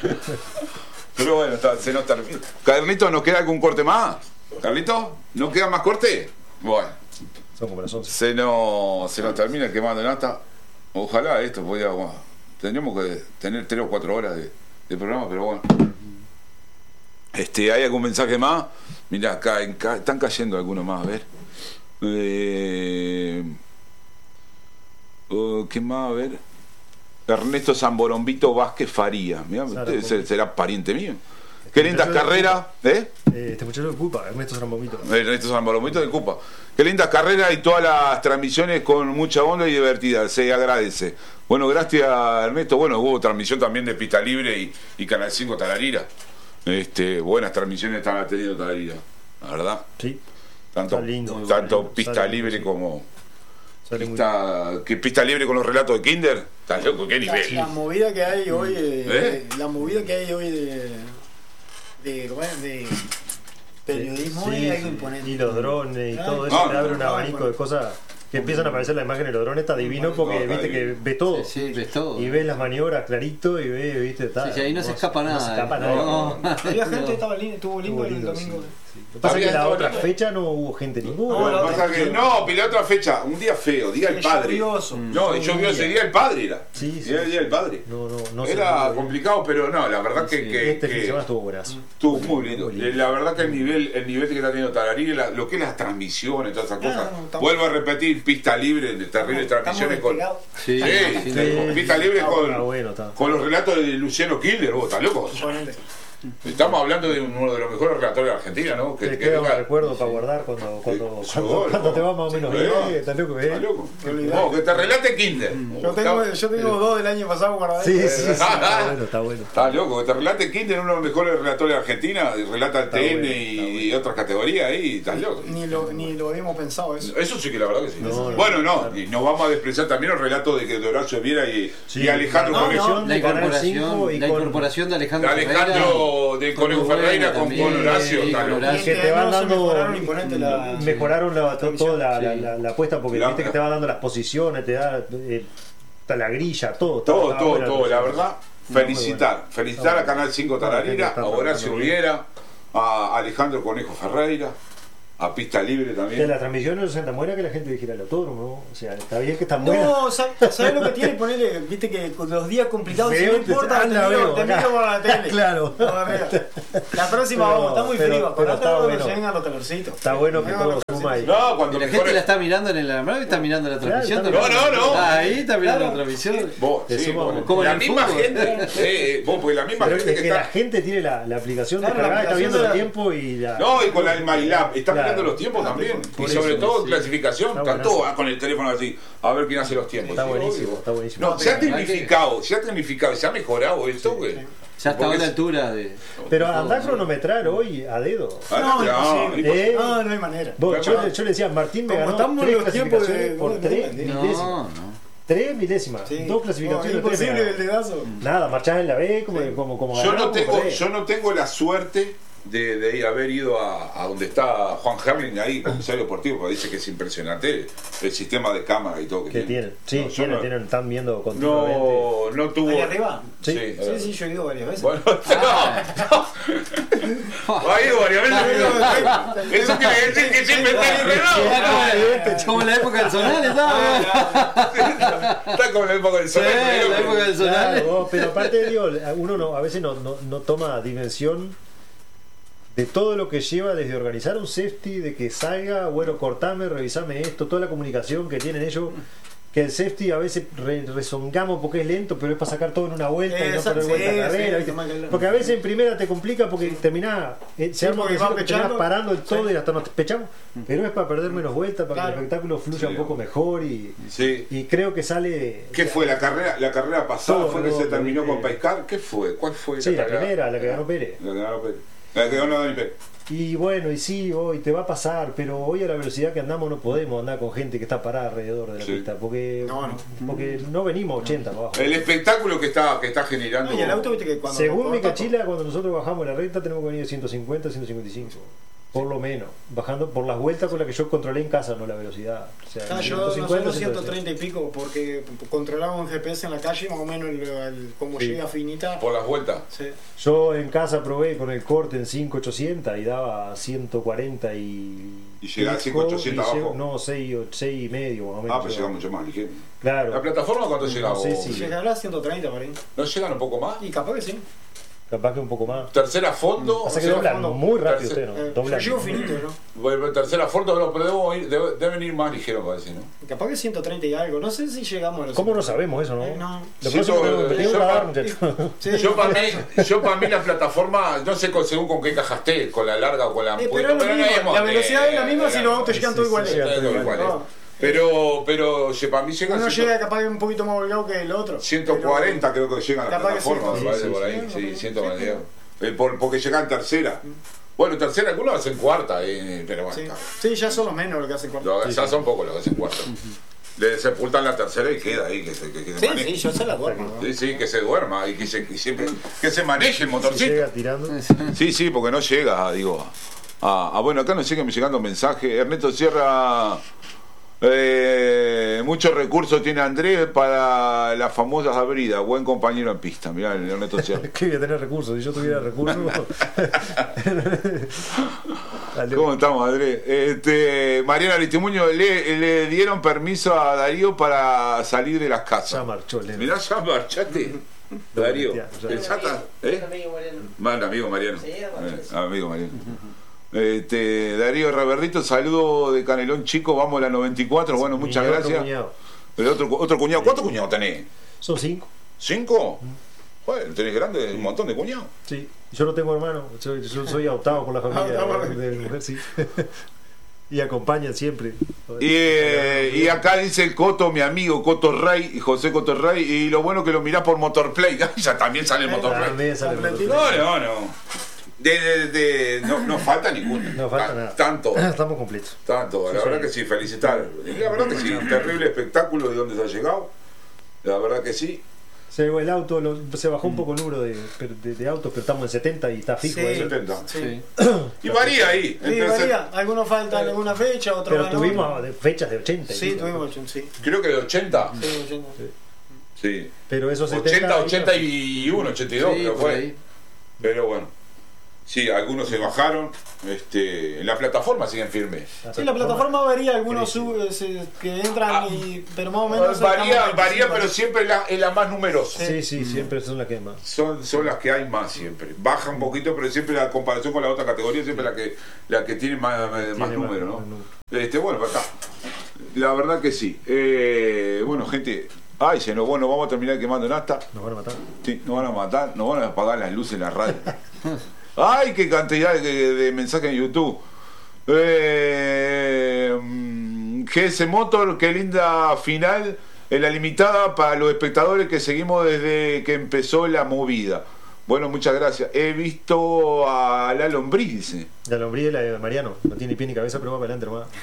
Speaker 1: Pero bueno, está, se nos termina. Carlito, ¿nos queda algún corte más? ¿Carlito? ¿No queda más corte? Bueno,
Speaker 2: Son como las once.
Speaker 1: se nos, se nos termina quemando nata. Ojalá esto pudiera. Bueno, tendríamos que tener tres o cuatro horas de, de programa, pero bueno. Este, ¿hay algún mensaje más? Mira, acá en ca- están cayendo algunos más, a ver. Eh, oh, ¿Qué más? A ver. Ernesto Zamborombito Vázquez Faría. Mirá,
Speaker 2: Claro,
Speaker 1: usted
Speaker 2: porque-
Speaker 1: será pariente mío. Qué lindas
Speaker 2: muchacho de
Speaker 1: carreras, ¿eh?
Speaker 2: Eh, este muchacho de culpa, Ernesto Zambomito.
Speaker 1: Ernesto Zamborombito de Cupa. Qué lindas carreras y todas las transmisiones con mucha onda y divertida. Se agradece. Bueno, gracias Ernesto. Bueno, hubo transmisión también de Pista Libre y, y Canal cinco Talarira. Este, buenas transmisiones están teniendo Talarira, la verdad.
Speaker 2: Sí,
Speaker 1: Tanto,
Speaker 2: Está lindo, muy
Speaker 1: tanto
Speaker 2: bueno.
Speaker 1: Pista
Speaker 2: Sale
Speaker 1: Libre
Speaker 2: muy- sí.
Speaker 1: como
Speaker 2: sale muy
Speaker 1: pista, que Pista Libre con los relatos de Kinder. Está loco, qué
Speaker 3: La,
Speaker 1: nivel.
Speaker 3: la movida que hay hoy de,
Speaker 1: ¿Eh?
Speaker 3: de- la movida que hay hoy de de, ¿cómo es? de periodismo
Speaker 2: Sí,
Speaker 3: es algo
Speaker 2: sí.
Speaker 3: imponente.
Speaker 2: Y los drones y
Speaker 3: Ah,
Speaker 2: todo eso
Speaker 1: ah,
Speaker 2: te abre un
Speaker 3: ah,
Speaker 2: abanico
Speaker 3: bueno.
Speaker 2: de cosas que empiezan a aparecer las imágenes de los drones. Está divino porque
Speaker 1: No,
Speaker 2: viste
Speaker 1: está
Speaker 2: que
Speaker 1: divino.
Speaker 2: ves todo.
Speaker 4: Sí, sí, ves todo.
Speaker 2: Y ves las maniobras clarito y ves, viste, está.
Speaker 4: Sí, sí, ahí no se escapa
Speaker 2: No
Speaker 4: nada.
Speaker 2: se escapa
Speaker 4: eh.
Speaker 2: nada.
Speaker 4: No.
Speaker 3: Había gente,
Speaker 4: No.
Speaker 3: estaba lindo, estuvo lindo,
Speaker 2: Estuvo lindo,
Speaker 3: el domingo.
Speaker 2: sí. Lo que pasa es que
Speaker 1: Había
Speaker 2: la
Speaker 1: todo
Speaker 2: otra
Speaker 1: lindo.
Speaker 2: fecha no hubo gente ninguna.
Speaker 3: No,
Speaker 1: Lo
Speaker 3: la
Speaker 1: que
Speaker 3: otra
Speaker 1: pasa que, no, pero la otra fecha, un día feo, día del
Speaker 3: Fue
Speaker 1: padre.
Speaker 3: lluvioso.
Speaker 1: No, yo vio ese día el padre era.
Speaker 2: Sí, sí,
Speaker 1: Era el día del padre.
Speaker 2: No, no, no se
Speaker 1: Era
Speaker 2: pudo.
Speaker 1: complicado, pero no, la verdad que,
Speaker 4: Sí,
Speaker 1: que,
Speaker 2: Este fin de
Speaker 1: que
Speaker 2: semana estuvo buenazo.
Speaker 1: estuvo muy lindo.
Speaker 2: Muy lindo.
Speaker 1: La verdad que el nivel, el nivel que está teniendo Tararí, la- lo que es las transmisiones, todas esas
Speaker 3: No,
Speaker 1: cosas.
Speaker 3: no, estamos-
Speaker 1: Vuelvo a repetir, pista libre, de terribles transmisiones con,
Speaker 3: despegados.
Speaker 4: Sí,
Speaker 1: sí,
Speaker 4: sí,
Speaker 1: sí, con
Speaker 2: sí.
Speaker 1: pista libre
Speaker 2: Está
Speaker 1: con,
Speaker 2: bueno, está.
Speaker 1: con los relatos de Luciano Kilder, vos estás loco.
Speaker 3: Imponente.
Speaker 1: Estamos hablando de uno de los mejores relatores de Argentina, ¿no?
Speaker 2: Te
Speaker 1: que
Speaker 2: queda un
Speaker 1: venga-
Speaker 2: recuerdo para guardar cuando, cuando,
Speaker 1: Sí,
Speaker 2: cuando,
Speaker 1: seguro.
Speaker 2: cuando te va más o menos
Speaker 1: Sí,
Speaker 2: bien.
Speaker 1: ¿verdad?
Speaker 2: Estás loco,
Speaker 1: Estás
Speaker 2: ¿eh?
Speaker 1: loco.
Speaker 3: Olvidate.
Speaker 1: No, que te relate Kinder.
Speaker 3: Yo tengo, yo tengo dos del año pasado guardados.
Speaker 2: Sí, sí, sí, está bueno, está bueno.
Speaker 1: Está loco, que te relate Kinder, uno de los mejores relatores de Argentina, y relata el
Speaker 2: Está
Speaker 1: T N
Speaker 2: bueno,
Speaker 1: y,
Speaker 2: está bueno.
Speaker 1: y otras categorías ahí, estás loco.
Speaker 3: Ni lo, ni lo habíamos pensado eso.
Speaker 1: Eso sí que la verdad que sí.
Speaker 2: No, no,
Speaker 1: bueno, no,
Speaker 2: claro.
Speaker 1: y nos vamos a despreciar también los relatos de que de Horacio Viera y,
Speaker 2: Sí,
Speaker 1: y Alejandro
Speaker 2: la
Speaker 1: Conejo.
Speaker 2: incorporación
Speaker 4: La
Speaker 2: de Canal cinco
Speaker 4: incorporación,
Speaker 2: y
Speaker 4: la
Speaker 2: con-
Speaker 4: incorporación de
Speaker 1: De
Speaker 4: Alejandro Ferreira.
Speaker 1: Alejandro de Conejo
Speaker 4: Muy buena
Speaker 1: Ferreira con,
Speaker 4: también,
Speaker 1: con Horacio,
Speaker 4: sí,
Speaker 1: está
Speaker 4: con
Speaker 1: loco.
Speaker 4: Horacio.
Speaker 2: Y que te
Speaker 3: Este
Speaker 2: van
Speaker 3: año se
Speaker 2: dando.
Speaker 3: mejoraron imponente la-
Speaker 2: Mejoraron la, to- toda la, la,
Speaker 4: Sí.
Speaker 2: la, la apuesta porque
Speaker 1: La-
Speaker 2: viste que te va dando las posiciones, te da eh, está la grilla, todo. está-
Speaker 1: Todo,
Speaker 2: está
Speaker 1: todo,
Speaker 2: buena
Speaker 1: todo, la
Speaker 2: transmisión.
Speaker 1: verdad.
Speaker 2: Muy
Speaker 1: Felicitar,
Speaker 2: bueno.
Speaker 1: felicitar
Speaker 2: Está
Speaker 1: a Canal cinco
Speaker 2: bueno.
Speaker 1: Tararira,
Speaker 2: Está
Speaker 1: a
Speaker 2: trabajando
Speaker 1: Horacio
Speaker 2: bien.
Speaker 1: Viera, a Alejandro Conejo Ferreira, a pista libre
Speaker 2: Que
Speaker 1: también.
Speaker 2: la transmisión no es tan buena que la gente dijera el autódromo, ¿no? O sea, está bien que están buenas.
Speaker 3: No, ¿sabes sabe lo que tiene? Ponerle, viste que con los días complicados, si no
Speaker 2: Veo,
Speaker 3: importa,
Speaker 2: ah,
Speaker 3: te
Speaker 2: la
Speaker 3: miro,
Speaker 2: veo,
Speaker 3: te
Speaker 2: acá.
Speaker 3: miro por la tele.
Speaker 2: Claro.
Speaker 3: No, mira. La próxima
Speaker 2: Pero-
Speaker 3: vamos, está muy
Speaker 2: pero-
Speaker 3: frío.
Speaker 2: pero
Speaker 3: Acordate
Speaker 2: está
Speaker 3: cuando
Speaker 2: bueno.
Speaker 3: se vengan los calorcitos.
Speaker 2: Está bueno que
Speaker 3: Vengan
Speaker 2: todo
Speaker 3: los
Speaker 2: suma ahí.
Speaker 1: No, cuando
Speaker 4: La
Speaker 1: me
Speaker 4: gente
Speaker 1: pone-
Speaker 4: la está mirando en el alambrado y está mirando la transmisión.
Speaker 2: Claro,
Speaker 4: también.
Speaker 1: no, no, no.
Speaker 4: Ah, ahí está mirando
Speaker 3: Claro.
Speaker 4: la transmisión.
Speaker 1: Vos,
Speaker 2: Te
Speaker 1: sí,
Speaker 2: suma
Speaker 1: vos,
Speaker 2: un-
Speaker 4: como en
Speaker 1: la
Speaker 4: el
Speaker 1: misma
Speaker 4: fútbol.
Speaker 1: gente, eh, eh, vos, porque la misma
Speaker 2: Pero
Speaker 1: gente
Speaker 2: es
Speaker 1: que
Speaker 2: que
Speaker 1: está.
Speaker 2: la gente tiene la, la aplicación
Speaker 3: Claro, la
Speaker 2: descargada, está
Speaker 3: aplicación
Speaker 2: viendo
Speaker 3: de
Speaker 2: el
Speaker 3: la-
Speaker 2: tiempo y la.
Speaker 1: No, y con la, el Marilab, está
Speaker 2: Claro.
Speaker 1: mirando los tiempos también.
Speaker 2: Por
Speaker 1: Y sobre
Speaker 2: eso,
Speaker 1: todo en
Speaker 2: sí.
Speaker 1: clasificación,
Speaker 2: Está
Speaker 1: están
Speaker 2: buenazo.
Speaker 1: todos ah, con el teléfono así, a ver quién hace los tiempos.
Speaker 2: Está
Speaker 1: Sí,
Speaker 2: buenísimo,
Speaker 1: obvio.
Speaker 2: está buenísimo.
Speaker 1: No, se ha
Speaker 4: pero-
Speaker 1: tecnificado, se ha tecnificado, se ha mejorado esto, güey.
Speaker 4: Ya está a
Speaker 1: Porque
Speaker 4: una
Speaker 1: es-
Speaker 4: altura de.
Speaker 2: Pero
Speaker 4: de todo,
Speaker 2: andá a
Speaker 4: ¿no?
Speaker 2: cronometrar hoy a dedo.
Speaker 1: Ah,
Speaker 3: No,
Speaker 1: no,
Speaker 3: imposible.
Speaker 1: imposible.
Speaker 2: Eh,
Speaker 3: No, no hay manera.
Speaker 2: Vos, yo,
Speaker 1: Claro.
Speaker 2: le- yo le decía, Martín me
Speaker 3: Como
Speaker 2: ganó
Speaker 3: estamos en
Speaker 2: tres
Speaker 3: los tiempos de-
Speaker 2: clasificaciones por
Speaker 3: no,
Speaker 2: tres
Speaker 3: no,
Speaker 2: milésimas.
Speaker 4: No, no.
Speaker 2: Tres milésimas.
Speaker 3: Sí.
Speaker 2: Dos clasificaciones.
Speaker 3: No,
Speaker 2: tres
Speaker 3: imposible
Speaker 2: me
Speaker 3: el
Speaker 2: ganó.
Speaker 3: dedazo.
Speaker 2: Nada, marchás en la B como,
Speaker 3: Sí.
Speaker 2: como, como
Speaker 1: Yo
Speaker 2: ganamos,
Speaker 1: no tengo,
Speaker 2: perdés.
Speaker 1: yo no tengo la suerte de, de ir- haber ido a, a donde está Juan Herling ahí, comisario deportivo, porque dice que es impresionante el sistema de cámara y todo que,
Speaker 2: Que tienen. Sí,
Speaker 1: No, yo
Speaker 2: tienen,
Speaker 1: no-
Speaker 2: tienen, están viendo continuamente.
Speaker 1: No, no tuvo.
Speaker 3: ¿Ahí arriba?
Speaker 2: Sí.
Speaker 1: Sí,
Speaker 3: Sí, sí, yo he ido varias veces.
Speaker 1: Bueno, no, no. Ha ido varias veces. Eso quiere decir que siempre está
Speaker 4: Ah, como en la época del Zonal, ¿estaba?
Speaker 1: Está como en la época del
Speaker 4: Sí,
Speaker 1: sol.
Speaker 4: en la época del Zonal.
Speaker 2: Claro, vos, pero aparte digo, uno no, a veces no, no, no toma dimensión de todo lo que lleva desde organizar un safety, de que salga, bueno, cortame, revisame esto, toda la comunicación que tienen ellos, que el safety a veces re- rezongamos porque es lento, pero es para sacar todo en una vuelta y no
Speaker 3: Exacto,
Speaker 2: perder vuelta
Speaker 3: sí,
Speaker 2: a carrera,
Speaker 3: sí,
Speaker 2: ¿viste?
Speaker 3: toma que-
Speaker 2: Porque a veces en primera te complica porque terminás, eh, se
Speaker 3: Sí,
Speaker 2: arma
Speaker 3: porque
Speaker 2: un
Speaker 3: vas
Speaker 2: que terminás
Speaker 3: pechando.
Speaker 2: parando el todo
Speaker 3: Sí.
Speaker 2: y hasta nos pechamos, pero es para perder menos vueltas, para que
Speaker 3: Claro.
Speaker 2: el espectáculo fluya
Speaker 1: Sí.
Speaker 2: un poco mejor y,
Speaker 1: Sí.
Speaker 2: y creo que sale...
Speaker 1: ¿Qué fue la carrera? La carrera pasada
Speaker 2: Todo
Speaker 1: fue que se
Speaker 2: redondo,
Speaker 1: terminó
Speaker 2: ¿viste?
Speaker 1: con Paiscar. ¿Qué fue? ¿Cuál fue?
Speaker 2: Sí, la
Speaker 1: carrera?
Speaker 2: primera, la que ganó Pérez.
Speaker 1: La que ganó Pérez. La que ganó Dani Pérez.
Speaker 2: Y bueno, y sí, hoy te va a pasar, pero hoy a la velocidad que andamos no podemos andar con gente que está parada alrededor de la
Speaker 1: Sí.
Speaker 2: pista, porque
Speaker 3: No, no.
Speaker 2: porque no venimos a ochenta para abajo.
Speaker 1: El espectáculo que está, que está generando.
Speaker 3: No, y el auto, viste que cuando.
Speaker 2: Según mi
Speaker 3: corta,
Speaker 2: cachila, cuando nosotros bajamos la recta tenemos que venir de ciento cincuenta, ciento cincuenta y cinco. Por lo menos, bajando por las vueltas con las que yo controlé en casa, no la velocidad. O sea,
Speaker 3: Ah, yo
Speaker 2: ciento cincuenta,
Speaker 3: nosotros
Speaker 2: ciento
Speaker 3: ciento treinta y pico porque controlábamos el G P S en la calle, más o menos el, el- cómo
Speaker 2: Sí.
Speaker 3: llega finita.
Speaker 1: Por las vueltas.
Speaker 3: Sí.
Speaker 2: Yo en casa probé con el corte en cinco ochocientos y daba ciento cuarenta y.
Speaker 1: ¿Y llegaba a
Speaker 2: pico,
Speaker 1: cinco ochocientos
Speaker 2: y llego-
Speaker 1: abajo?
Speaker 2: No, seis y medio más o menos.
Speaker 1: Ah, pero llega mucho más ligero.
Speaker 2: Claro.
Speaker 1: ¿La plataforma cuánto llega?
Speaker 2: No sé
Speaker 1: vos?
Speaker 2: si-
Speaker 3: Llegará a ciento treinta por ahí.
Speaker 1: ¿No llegan un poco más?
Speaker 3: Y capaz que sí.
Speaker 2: Capaz que un poco más.
Speaker 1: Tercera fondo.
Speaker 2: Pasa
Speaker 1: o
Speaker 2: que
Speaker 1: sea,
Speaker 2: doblan
Speaker 3: fondo,
Speaker 2: muy rápido
Speaker 1: tercer-
Speaker 2: usted, ¿no?
Speaker 3: Eh,
Speaker 2: Doblan.
Speaker 3: yo llego finito, ¿no?
Speaker 1: bueno, tercera fondo, pero pero debo ir- debe- deben ir más ligeros, parece, ¿no?
Speaker 3: Capaz que ciento treinta y algo. No sé si llegamos a los.
Speaker 2: ¿Cómo no sabemos eso, no?
Speaker 3: Eh, no.
Speaker 2: Lo
Speaker 1: Sí,
Speaker 2: próximo
Speaker 1: yo-
Speaker 2: que tenemos que
Speaker 1: yo-
Speaker 2: investigar es un radar, muchachos.
Speaker 3: Sí.
Speaker 1: Yo para mí, yo para mí la plataforma, no sé con- según con qué caja esté, con la larga o con la
Speaker 3: Eh,
Speaker 1: porque-
Speaker 3: pero es lo
Speaker 1: no
Speaker 3: mismo,
Speaker 1: hemos-
Speaker 3: la velocidad es la
Speaker 1: eh,
Speaker 3: misma si los autos
Speaker 2: sí,
Speaker 3: llegan todos
Speaker 2: sí,
Speaker 3: iguales.
Speaker 2: sí,
Speaker 1: eh,
Speaker 2: todo
Speaker 1: igual,
Speaker 3: No.
Speaker 1: eh. Pero, pero ye- para mí llega
Speaker 3: Uno
Speaker 1: a
Speaker 3: llega capaz que un poquito más volcado que el otro.
Speaker 1: ciento cuarenta creo que llega a la
Speaker 3: Capaz que
Speaker 1: plataforma,
Speaker 3: sí,
Speaker 1: me parece
Speaker 2: sí,
Speaker 1: por
Speaker 2: sí,
Speaker 1: ahí,
Speaker 3: sí,
Speaker 1: sí,
Speaker 3: sí,
Speaker 1: ciento
Speaker 3: sí,
Speaker 1: cuarenta. Eh, por- porque llega en tercera. Bueno, tercera algunos hacen cuarta, eh, pero bueno,
Speaker 3: Sí.
Speaker 1: está bien.
Speaker 3: Sí, ya son los menos los que hacen cuarto.
Speaker 1: Lo- ya son pocos los que hacen cuarta. Le sepultan la tercera y queda ahí, que se, que, que se
Speaker 3: Sí,
Speaker 1: maneje.
Speaker 3: sí, yo se la duermo. ¿no?
Speaker 1: Sí, sí, que se duerma y que se, que siempre, que se maneje el
Speaker 2: Si
Speaker 1: motorcito.
Speaker 2: llega tirando.
Speaker 1: Sí, sí, porque no llega, digo. Ah, ah, bueno, acá nos siguen llegando mensajes. Ernesto Sierra, eh, muchos recursos tiene Andrés para las famosas averidas. Buen compañero en pista. Mirá, el Ernesto Sierra.
Speaker 2: Que voy a tener recursos. Si yo tuviera recursos. Dale.
Speaker 1: ¿Cómo estamos, Andrés? Este, Mariana Aristimuño, le, le dieron permiso a Darío para salir de las casas.
Speaker 2: Ya marchó, Leno.
Speaker 1: Mirá, ya marchaste. Darío.
Speaker 2: ya.
Speaker 1: ¿Pensata? ¿Eh?
Speaker 5: Amigo Mariano.
Speaker 1: Mal amigo Mariano.
Speaker 5: Sí, bueno,
Speaker 1: Eh,
Speaker 5: sí.
Speaker 1: amigo Mariano. Este, Darío Reverdito, saludo de Canelón Chico, vamos a la noventa y cuatro, bueno, muchas
Speaker 2: Mi otro
Speaker 1: gracias.
Speaker 2: cuñado.
Speaker 1: El otro, otro cuñado, ¿cuántos cuñados tenés?
Speaker 2: Son cinco.
Speaker 1: ¿Cinco? Bueno, tenés grande, un montón de cuñados.
Speaker 2: Sí. Yo no tengo hermano. Yo, yo soy adoptado por la familia
Speaker 3: Adoptado.
Speaker 2: de, de mi mujer, sí. Y acompañan siempre.
Speaker 1: Y, eh, y acá dice el Coto, mi amigo Coto Rey, José Coto Rey, y lo bueno que lo mirás por Motorplay. Ya también sale el Motorplay.
Speaker 2: También sale
Speaker 3: Completito.
Speaker 2: motor.
Speaker 1: No, no, no. De, de, de- no, no falta ninguno.
Speaker 2: No falta
Speaker 1: Ta-
Speaker 2: nada.
Speaker 1: Tanto.
Speaker 2: Estamos completos.
Speaker 1: Tanto, la
Speaker 2: Sí,
Speaker 1: verdad
Speaker 2: sí.
Speaker 1: que sí, felicitar. Y la verdad que sí, terrible espectáculo de dónde se ha llegado. La verdad que sí.
Speaker 2: Se el auto, lo- se bajó un poco el número de, de, de autos, pero estamos en setenta y está fijo
Speaker 3: Sí.
Speaker 2: ahí.
Speaker 1: setenta.
Speaker 3: Sí.
Speaker 1: Y varía ahí.
Speaker 3: Sí,
Speaker 1: entre
Speaker 3: varía. Algunos faltan en una fecha, otros
Speaker 2: Pero
Speaker 3: van en
Speaker 2: tuvimos
Speaker 3: otra.
Speaker 2: de- fechas de ochenta.
Speaker 3: Sí,
Speaker 2: incluso.
Speaker 3: tuvimos ochenta, sí.
Speaker 1: creo que de ochenta.
Speaker 3: Sí, ochenta.
Speaker 1: Sí.
Speaker 2: Pero esos
Speaker 1: ochenta,
Speaker 2: setenta.
Speaker 1: ochenta y uno, ochenta y dos
Speaker 4: Sí,
Speaker 1: creo
Speaker 4: por
Speaker 1: fue.
Speaker 4: ahí.
Speaker 1: Pero bueno. Sí, algunos se bajaron. Este, en la plataforma siguen firmes.
Speaker 3: Sí, la plataforma varía, algunos
Speaker 2: Sí, sí.
Speaker 3: sub- se- que entran,
Speaker 1: Ah.
Speaker 3: y, pero más o menos...
Speaker 1: Varía,
Speaker 3: estamos
Speaker 1: varía,
Speaker 3: veinticinco.
Speaker 1: pero siempre es la, es la más numerosa.
Speaker 2: Sí, sí, siempre son las que más.
Speaker 1: Son, son las que hay más siempre. Baja un poquito, pero siempre la comparación con la otra categoría, siempre la que la que tiene más, más
Speaker 2: Tiene
Speaker 1: número,
Speaker 2: más
Speaker 1: ¿no?
Speaker 2: número.
Speaker 1: Este, bueno, pues está. La verdad que sí. Eh, bueno, gente, ay, se nos, bueno, vamos a terminar quemando nafta.
Speaker 2: Nos van a matar.
Speaker 1: Sí, nos van a matar, nos van a apagar las luces en la radio. Ay, qué cantidad de, de mensajes en YouTube. Eh, mm, G S Motor, qué linda final en la limitada para los espectadores que seguimos desde que empezó la movida. Bueno, muchas gracias. He visto a la lombriz, dice.
Speaker 2: La lombriz es la de Mariano. No tiene ni pie ni cabeza, pero va para adelante nomás.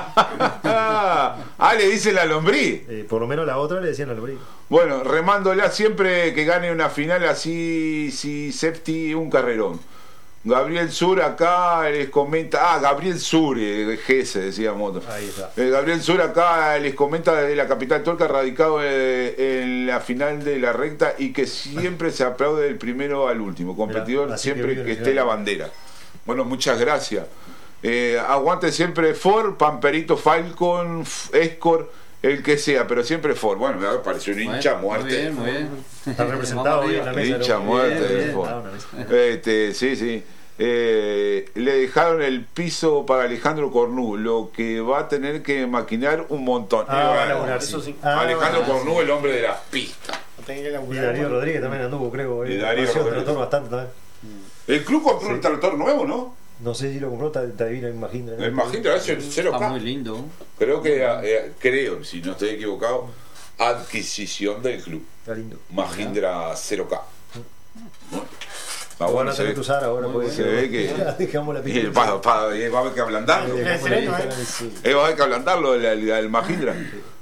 Speaker 1: Ah, le dice la lombriz.
Speaker 2: Eh, por lo menos la otra le decían la lombriz.
Speaker 1: Bueno, remándola siempre que gane una final así, si Septi un carrerón. Gabriel Sur acá les comenta, ah, Gabriel Sur, eh, G S decía Moto.
Speaker 2: Ahí está.
Speaker 1: Eh, Gabriel Sur acá les comenta desde la capital turca, radicado eh, en la final de la recta y que siempre se aplaude del primero al último, competidor
Speaker 2: Mirá, así que
Speaker 1: siempre
Speaker 2: vive
Speaker 1: que,
Speaker 2: el
Speaker 1: esté la
Speaker 2: final.
Speaker 1: bandera. Bueno, muchas gracias. Eh, aguante siempre Ford, Pamperito, Falcon, F- Escort, el que sea, pero siempre Ford. Bueno, me pareció un hincha
Speaker 4: Bueno,
Speaker 1: muerte.
Speaker 4: Muy bien, muy bien.
Speaker 2: Está representado
Speaker 4: Vamos
Speaker 2: hoy en la
Speaker 4: arriba.
Speaker 2: mesa.
Speaker 1: Hincha
Speaker 2: ¿no?
Speaker 1: muerte
Speaker 4: Bien,
Speaker 1: del
Speaker 4: bien.
Speaker 1: Ford.
Speaker 2: Ah, una mesa.
Speaker 1: Este, sí, sí. Eh, le dejaron el piso para Alejandro Cornú, lo que va a tener que maquinar un montón.
Speaker 2: Ah,
Speaker 1: Y
Speaker 2: va a
Speaker 1: bueno,
Speaker 2: laburar,
Speaker 3: eso
Speaker 2: sí.
Speaker 3: sí.
Speaker 2: Ah,
Speaker 1: Alejandro
Speaker 2: va.
Speaker 1: Cornú, el hombre de las pistas.
Speaker 3: Tengo que
Speaker 2: Y
Speaker 3: laburar,
Speaker 2: Darío
Speaker 3: bueno.
Speaker 2: Rodríguez también anduvo, creo.
Speaker 1: Y
Speaker 2: eh.
Speaker 1: Darío
Speaker 2: Pareció un
Speaker 1: Rodríguez.
Speaker 2: tractor bastante también.
Speaker 1: El club compró
Speaker 2: Sí.
Speaker 1: un tractor nuevo, ¿no?
Speaker 2: No sé si lo compró, está, está divino, imagino.
Speaker 1: El Mahindra es el cero
Speaker 4: Está
Speaker 1: K.
Speaker 4: muy lindo.
Speaker 1: Creo que, eh, creo, si no estoy equivocado, adquisición del club.
Speaker 2: Está lindo.
Speaker 1: Mahindra cero K. Bueno, está
Speaker 2: Lo van
Speaker 1: bueno,
Speaker 2: a
Speaker 1: se
Speaker 2: tener
Speaker 1: ve,
Speaker 2: que usar ahora.
Speaker 4: Muy
Speaker 2: Porque
Speaker 1: se ve que-
Speaker 2: dejamos la
Speaker 1: y
Speaker 2: pista.
Speaker 1: va, va- eh, va a haber que ablandarlo.
Speaker 3: Eh,
Speaker 2: Dejamos la
Speaker 3: sereno,
Speaker 2: pista,
Speaker 3: eh.
Speaker 2: sí.
Speaker 1: Eh, va a haber que ablandarlo el, el, el Mahindra.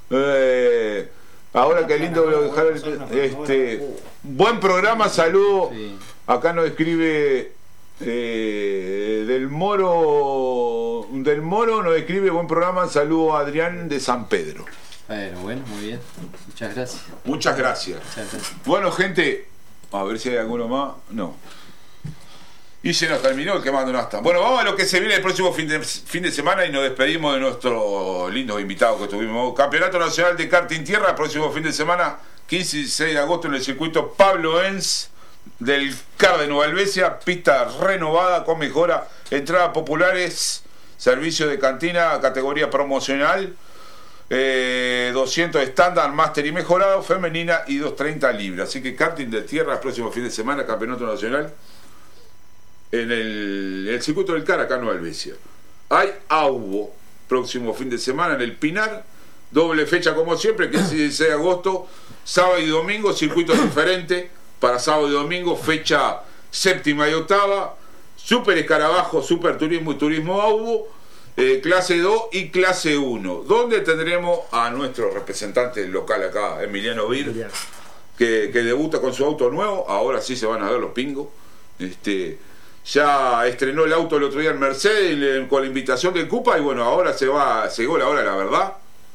Speaker 1: Eh, ahora qué lindo lo dejaron. Este, buen programa, saludo.
Speaker 4: Sí.
Speaker 1: Acá nos escribe eh, del Moro. Del Moro nos escribe buen programa, saludo a Adrián de San Pedro.
Speaker 4: Pero bueno, muy bien. Muchas gracias.
Speaker 1: Muchas gracias.
Speaker 4: Muchas gracias.
Speaker 1: Bueno, gente, a ver si hay alguno más. No. Y se nos terminó el quemando nafta. Bueno, vamos a lo que se viene el próximo fin de, fin de semana y nos despedimos de nuestros lindos invitados que tuvimos. Campeonato Nacional de Karting Tierra, próximo fin de semana, quince y dieciséis de agosto en el circuito Pablo Enz del C A R de Nueva Helvecia, pista renovada con mejora, entradas populares, servicio de cantina, categoría promocional. Eh, doscientos estándar, máster y mejorado, femenina y doscientos treinta libras. Así que karting de tierra el próximo fin de semana, campeonato nacional en el, el circuito del C A R acá en Nueva Helvecia. Hay AUBO próximo fin de semana en el Pinar, doble fecha como siempre, que es el dieciséis de agosto, sábado y domingo, circuito diferente para sábado y domingo, fecha séptima y octava, super escarabajo, super turismo y turismo AUBO. Eh, clase dos y clase uno, donde tendremos a nuestro representante local acá, Emiliano Bir,
Speaker 2: Emiliano.
Speaker 1: que, que debuta con su auto nuevo. Ahora sí se van a ver los pingos. Este, ya estrenó el auto el otro día en Mercedes le- con la invitación del Cupa y bueno, ahora se va, llegó la hora de la verdad.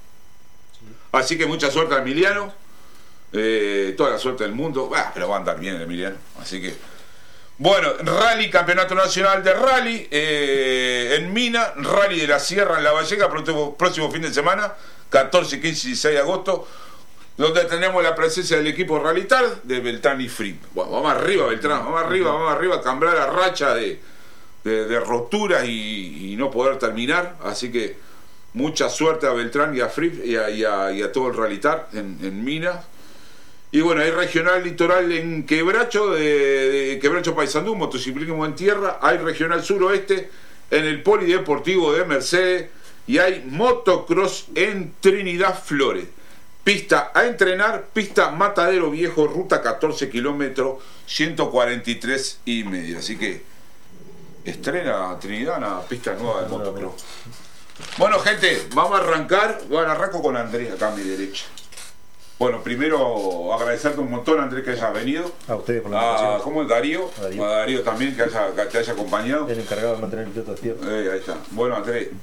Speaker 1: Así que mucha suerte a Emiliano, eh, toda la suerte del mundo. Bah, pero va a andar bien Emiliano, así que bueno, Rally, Campeonato Nacional de Rally eh, en Mina, Rally de la Sierra en La Vallega, próximo, próximo fin de semana, catorce, quince y dieciséis de agosto, donde tenemos la presencia del equipo Rallytar de Beltrán y Fripp. Bueno, vamos arriba, Beltrán, vamos arriba, vamos arriba, cambiar la racha de, de, de roturas y, y no poder terminar. Así que mucha suerte a Beltrán y a Fripp y a, y a, y a todo el Rallytar en, en Minas. Y bueno, hay regional litoral en Quebracho, de, de Quebracho Paysandú, motociclismo en tierra. Hay regional suroeste en el Polideportivo de Mercedes. Y hay motocross en Trinidad Flores. Pista a entrenar, pista Matadero Viejo, ruta catorce kilómetros, ciento cuarenta y tres y medio. Así que estrena Trinidad una pista nueva de motocross. Bueno, gente, vamos a arrancar. Bueno, arranco con Andrés acá a mi derecha. Bueno, primero agradecerte un montón, Andrés, que hayas venido.
Speaker 2: A ustedes por la
Speaker 1: A,
Speaker 2: invitación.
Speaker 1: ¿Cómo es Darío?
Speaker 2: A Darío.
Speaker 1: A Darío también, que, haya, que te haya acompañado.
Speaker 2: El encargado de mantener el piloto despierto.
Speaker 1: Eh, ahí está. Bueno, Andrés,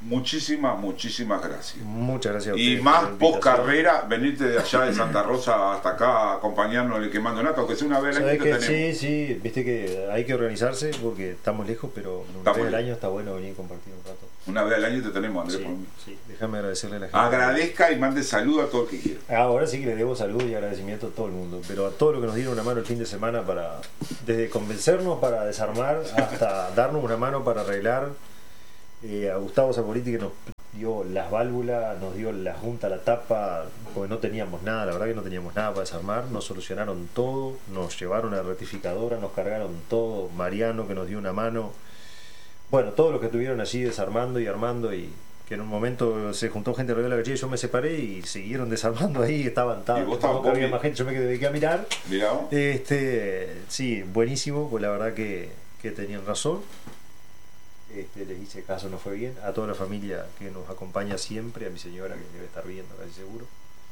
Speaker 1: muchísimas, muchísimas gracias.
Speaker 2: Muchas gracias a
Speaker 1: Y
Speaker 2: ustedes
Speaker 1: más
Speaker 2: por la
Speaker 1: post
Speaker 2: invitación.
Speaker 1: carrera, venirte de allá de Santa Rosa hasta acá a acompañarnos en el Quemando Nata, aunque sea una vez al
Speaker 2: ¿Sabés
Speaker 1: año te
Speaker 2: que
Speaker 1: tenemos.
Speaker 2: sí, sí, viste que hay que organizarse porque estamos lejos, pero una
Speaker 1: Estamos
Speaker 2: vez al
Speaker 1: lejos.
Speaker 2: año está bueno venir y compartir un rato.
Speaker 1: Una vez al año te tenemos, Andrés.
Speaker 2: Sí,
Speaker 1: por mí.
Speaker 2: sí, déjame agradecerle a la gente.
Speaker 1: Agradezca y mande saludos a todo el que quiera.
Speaker 2: Ahora sí que le debo salud y agradecimiento a todo el mundo, pero a todo lo que nos dieron una mano el fin de semana para, desde convencernos para desarmar hasta darnos una mano para arreglar. Eh, a Gustavo Zapoliti que nos dio las válvulas, nos dio la junta, la tapa, porque no teníamos nada, la verdad que no teníamos nada para desarmar, nos solucionaron todo, nos llevaron a la rectificadora, nos cargaron todo, Mariano que nos dio una mano, bueno, todos los que estuvieron allí desarmando y armando y que en un momento se juntó gente alrededor de la gallina y yo me separé y siguieron desarmando ahí, estaban
Speaker 1: ¿Y
Speaker 2: tan,
Speaker 1: vos estabas
Speaker 2: no había
Speaker 1: vos?
Speaker 2: más gente, yo me quedé a mirar.
Speaker 1: Mirá vos.
Speaker 2: Este, sí, buenísimo, pues la verdad que, que tenían razón. Este, les hice caso, no fue bien. A toda la familia que nos acompaña siempre, a mi señora que debe estar viendo, casi seguro.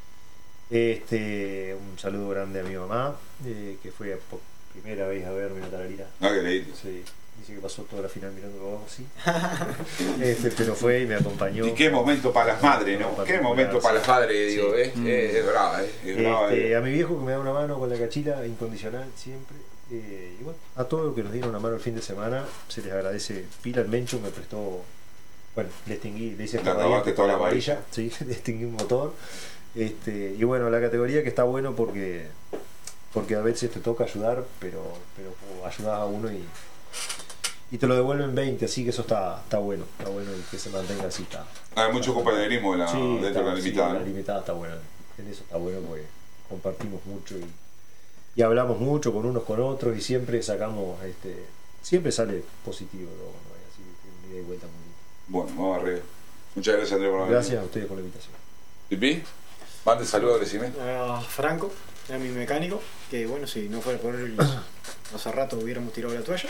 Speaker 2: Este, un saludo grande a mi mamá, eh, que fue por primera vez a verme en la tararira.
Speaker 1: No, que leí.
Speaker 2: Sí, dice que pasó toda la final mirando abajo así. Este, pero fue y me acompañó.
Speaker 1: Y qué momento para las madres, ¿no?
Speaker 2: Particular,
Speaker 1: Qué momento para las madres,
Speaker 2: sí.
Speaker 1: digo, ¿eh?
Speaker 4: Mm.
Speaker 1: Es, es brava, ¿eh? Es brava,
Speaker 2: Este,
Speaker 1: ¿eh?
Speaker 2: a mi viejo que me da una mano con la cachila, incondicional siempre. Eh, y bueno, a todos los que nos dieron una mano el fin de semana, se les agradece. Pila el Mencho me prestó, bueno, le extinguí, le hice
Speaker 1: Le
Speaker 2: escarbadiente
Speaker 1: robaste
Speaker 2: con
Speaker 1: toda
Speaker 2: la
Speaker 1: la
Speaker 2: varilla, sí, le extinguí un motor. Este, y bueno, la categoría que está bueno porque porque a veces te toca ayudar, pero pero ayudas a uno y, y te lo devuelven veinte, así que eso está, está bueno, está bueno y que se mantenga así. Está,
Speaker 1: Hay mucho compañerismo en la,
Speaker 2: sí,
Speaker 1: dentro
Speaker 2: está-
Speaker 1: de la
Speaker 2: sí,
Speaker 1: limitada.
Speaker 2: la
Speaker 1: ¿no?
Speaker 2: limitada está buena, en eso está bueno porque compartimos mucho y, y hablamos mucho con unos con otros y siempre sacamos, este siempre sale positivo, ¿no? Bueno, así, un ida y vuelta muy lindo.
Speaker 1: Bueno, vamos arriba. Muchas gracias, Andrés, por haber
Speaker 2: Gracias a
Speaker 1: venido.
Speaker 2: ustedes por la invitación.
Speaker 1: ¿Pipí? Mande saludos, agradecimiento.
Speaker 3: A Franco, a mi mecánico, que bueno, si no fuera por él, hace rato hubiéramos tirado la toalla.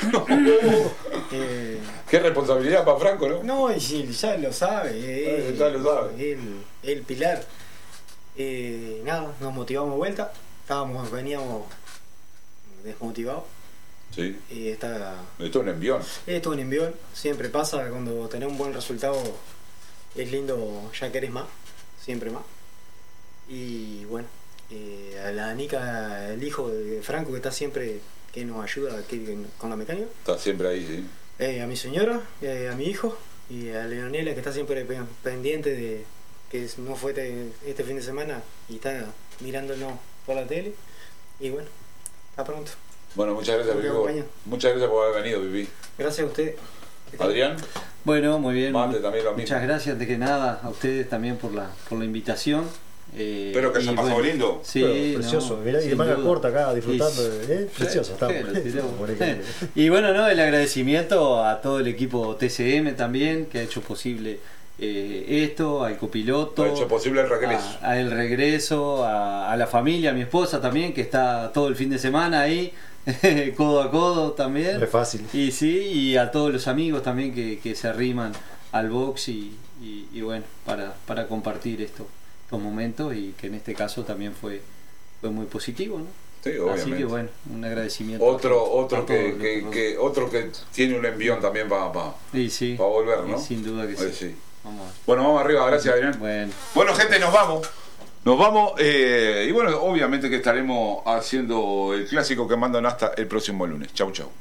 Speaker 3: Eh,
Speaker 1: Qué responsabilidad para Franco, ¿no?
Speaker 3: no, y sí, ya lo sabe, él,
Speaker 1: Ya lo sabe.
Speaker 3: él, él Pilar. Eh, nada, nos motivamos de vuelta, estábamos, veníamos desmotivados.
Speaker 1: Sí.
Speaker 3: Y está,
Speaker 1: Esto es un envión.
Speaker 3: esto es un envión, siempre pasa cuando tenés un buen resultado, es lindo, ya querés más, siempre más. Y bueno, eh, a la Nica, el hijo de Franco que está siempre, que nos ayuda que, con la mecánica,
Speaker 1: Está siempre ahí, sí.
Speaker 3: eh, a mi señora, eh, a mi hijo y a Leonela que está siempre pe- pendiente de que no fue este, este fin de semana y está mirándonos por la tele. Y bueno, hasta pronto.
Speaker 1: Bueno, muchas gracias,
Speaker 3: Porque
Speaker 1: Pipí. por-
Speaker 3: acompaña.
Speaker 1: Muchas gracias por haber venido, Pipí.
Speaker 3: Gracias a usted.
Speaker 1: Adrián,
Speaker 4: Bueno, muy bien.
Speaker 1: mande también lo mismo.
Speaker 4: Muchas gracias, de que nada, a ustedes también por la, por la invitación. Eh,
Speaker 1: Espero que
Speaker 4: y
Speaker 1: hayan pasado
Speaker 4: bueno,
Speaker 1: lindo.
Speaker 4: Sí,
Speaker 2: Pero precioso,
Speaker 4: no,
Speaker 2: mirá, y de
Speaker 4: sin
Speaker 2: manga
Speaker 4: duda.
Speaker 2: corta acá disfrutando,
Speaker 4: Y-
Speaker 2: de, ¿eh? Precioso, está.
Speaker 4: Sí, lo tiró.
Speaker 2: Por ahí.
Speaker 4: Y bueno, no, el agradecimiento a todo el equipo T C M también, que ha hecho posible eh, esto, al copiloto,
Speaker 1: Ha hecho posible el regreso.
Speaker 4: a, a el regreso, a, a la familia, a mi esposa también, que está todo el fin de semana ahí, codo a codo también.
Speaker 2: No es fácil.
Speaker 4: Y sí, y a todos los amigos también que, que se arriman al box y, y, y bueno, para, para compartir esto, estos momentos y que en este caso también fue, fue muy positivo, ¿no?
Speaker 1: Sí, obviamente.
Speaker 4: Así que bueno, un agradecimiento.
Speaker 1: Otro,
Speaker 4: a-
Speaker 1: otro
Speaker 4: a
Speaker 1: que,
Speaker 4: todos
Speaker 1: que,
Speaker 4: los-
Speaker 1: que- otro que tiene un envión también para pa,
Speaker 4: Y sí,
Speaker 1: pa volver, ¿no?
Speaker 4: y sin duda que sí.
Speaker 1: Eh, sí.
Speaker 4: Vamos a ver.
Speaker 1: Bueno, vamos arriba, gracias, Adrián.
Speaker 4: Bueno.
Speaker 1: Bueno, gente, nos vamos. Nos vamos. eh, y bueno, obviamente que estaremos haciendo el clásico que mandan hasta el próximo lunes. Chau, chau.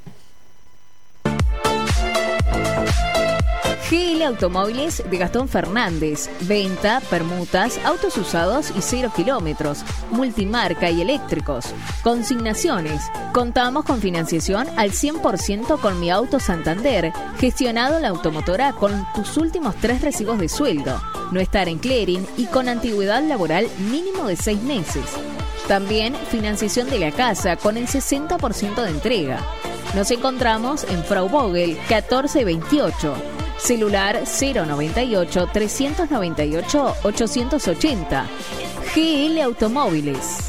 Speaker 5: G L Automóviles de Gastón Fernández. Venta, permutas, autos usados y cero kilómetros. Multimarca y eléctricos. Consignaciones. Contamos con financiación al cien por ciento con Mi Auto Santander. Gestionado la automotora con tus últimos tres recibos de sueldo. No estar en clearing y con antigüedad laboral mínimo de seis meses. También financiación de la casa con el sesenta por ciento de entrega. Nos encontramos en Frau Vogel catorce veintiocho. Celular cero noventa y ocho, trescientos noventa y ocho, ochocientos ochenta. G L Automóviles.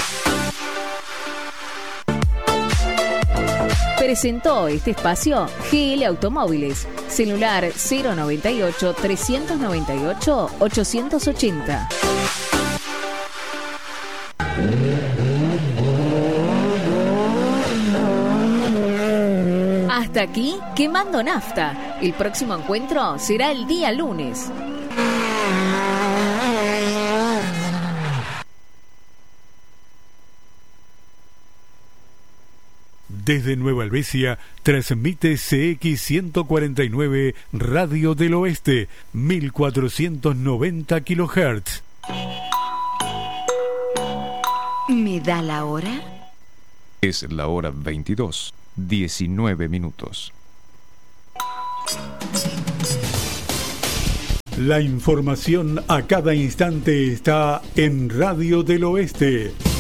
Speaker 5: Presentó este espacio G L Automóviles. Celular cero noventa y ocho, trescientos noventa y ocho, ochocientos ochenta. Hasta hasta aquí Quemando Nafta. El próximo encuentro será el día lunes.
Speaker 6: Desde Nueva Helvecia transmite C X ciento cuarenta y nueve Radio del Oeste, mil cuatrocientos noventa kilohertz.
Speaker 7: ¿Me da la hora?
Speaker 8: Es la hora veintidós, diecinueve minutos.
Speaker 6: La información a cada instante está en Radio del Oeste.